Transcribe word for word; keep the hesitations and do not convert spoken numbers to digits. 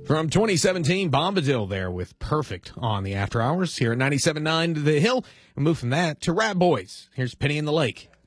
From twenty seventeen, Bombadil there with Perfect on the After Hours here at ninety-seven point nine The Hill. We move from that to Rat Boys. Here's Penny in the Lake.